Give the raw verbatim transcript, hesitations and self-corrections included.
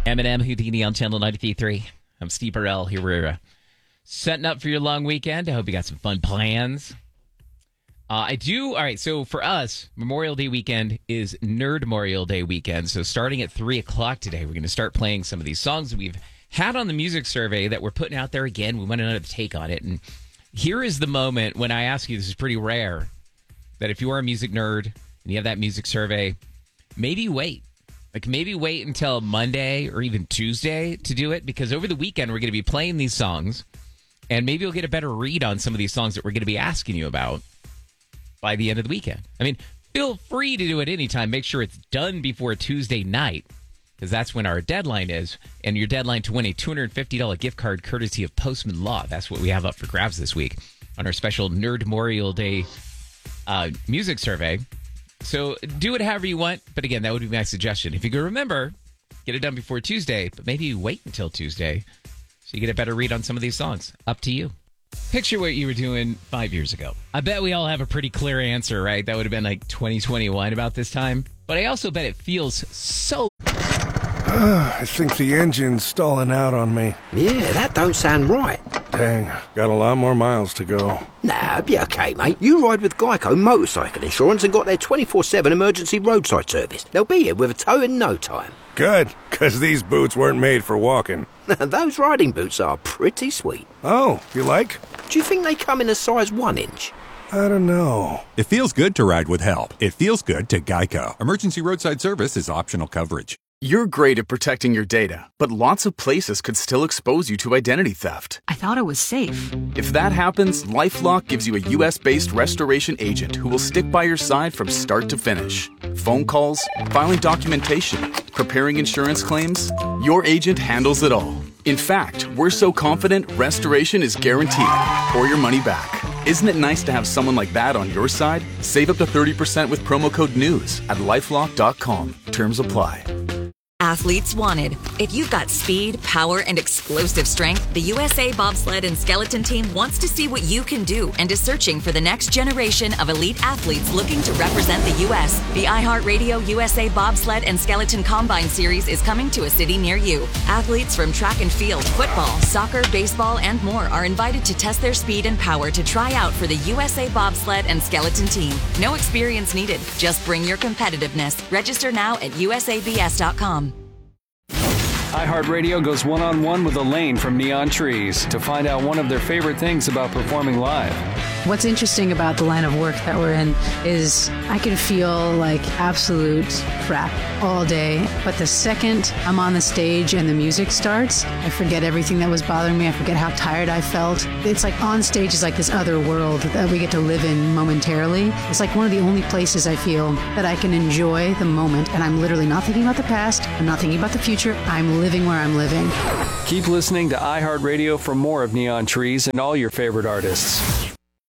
Eminem, Houdini on Channel ninety-three point three. I'm Steve Burrell here. We're uh, setting up for your long weekend. I hope you got some fun plans. Uh, I do. All right. So for us, Memorial Day weekend is Nerd Memorial Day weekend. So starting at three o'clock today, we're going to start playing some of these songs that we've had on the music survey that we're putting out there again. We want another take on it. And here is the moment when I ask you, this is pretty rare, that if you are a music nerd and you have that music survey, maybe wait. Like maybe wait until Monday or even Tuesday to do it, because over the weekend we're going to be playing these songs and maybe you'll get a better read on some of these songs that we're going to be asking you about by the end of the weekend. I mean, feel free to do it anytime. Make sure it's done before Tuesday night, because that's when our deadline is. And your deadline to win a two hundred fifty dollars gift card courtesy of Postman Law. That's what we have up for grabs this week on our special Nerd Memorial Day uh, music survey. So do it however you want. But again, that would be my suggestion. If you can remember, get it done before Tuesday, but maybe wait until Tuesday so you get a better read on some of these songs. Up to you. Picture what you were doing five years ago. I bet we all have a pretty clear answer, right? That would have been like twenty twenty-one about this time. But I also bet it feels so... I think the engine's stalling out on me. Yeah, that don't sound right. Dang, got a lot more miles to go. Nah, be okay, mate. You ride with Geico Motorcycle Insurance and got their twenty-four seven emergency roadside service. They'll be here with a tow in no time. Good, because these boots weren't made for walking. Those riding boots are pretty sweet. Oh, you like? Do you think they come in a size one inch? I don't know. It feels good to ride with help. It feels good to Geico. Emergency roadside service is optional coverage. You're great at protecting your data, but lots of places could still expose you to identity theft. I thought it was safe. If that happens, LifeLock gives you a U S based restoration agent who will stick by your side from start to finish. Phone calls, filing documentation, preparing insurance claims, your agent handles it all. In fact, we're so confident restoration is guaranteed or your money back. Isn't it nice to have someone like that on your side? Save up to thirty percent with promo code NEWS at lifelock dot com. Terms apply. Athletes wanted. If you've got speed, power, and explosive strength, the U S A Bobsled and Skeleton Team wants to see what you can do and is searching for the next generation of elite athletes looking to represent the U S The iHeartRadio U S A Bobsled and Skeleton Combine Series is coming to a city near you. Athletes from track and field, football, soccer, baseball, and more are invited to test their speed and power to try out for the U S A Bobsled and Skeleton Team. No experience needed. Just bring your competitiveness. Register now at U S A B S dot com. iHeartRadio goes one-on-one with Elaine from Neon Trees to find out one of their favorite things about performing live. What's interesting about the line of work that we're in is I can feel like absolute crap all day, but the second I'm on the stage and the music starts, I forget everything that was bothering me. I forget how tired I felt. It's like on stage is like this other world that we get to live in momentarily. It's like one of the only places I feel that I can enjoy the moment, and I'm literally not thinking about the past. I'm not thinking about the future. I'm living where I'm living. Keep listening to iHeartRadio for more of Neon Trees and all your favorite artists.